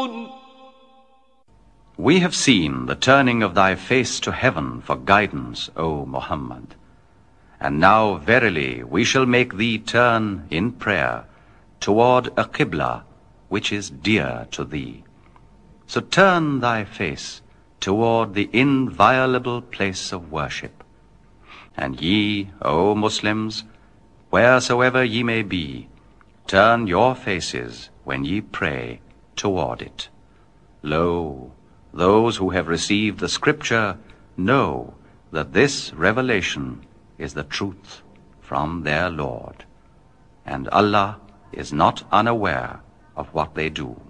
We have seen the turning of thy face to heaven for guidance, O Muhammad. And now verily we shall make thee turn in prayer toward a Qibla which is dear to thee. So turn thy face toward the inviolable place of worship. And ye, O Muslims, wheresoever ye may be, turn your faces when ye pray toward it. Lo, those who have received the scripture know that this revelation is the truth from their Lord, and Allah is not unaware of what they do.